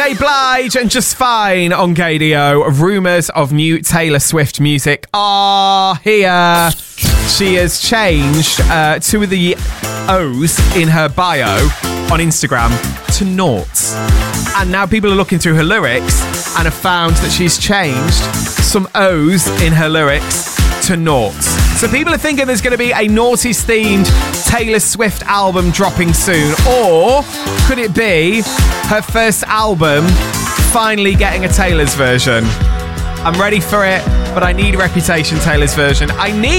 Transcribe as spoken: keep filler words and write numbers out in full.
Mary Blige and Just Fine on K D O. Rumours of new Taylor Swift music are here. She has changed uh, two of the O's in her bio on Instagram to noughts. And now people are looking through her lyrics and have found that she's changed some O's in her lyrics to noughts. So people are thinking there's going to be a noughties themed Taylor Swift album dropping soon. Or could it be her first album finally getting a Taylor's version? I'm ready for it, but I need Reputation Taylor's version. I need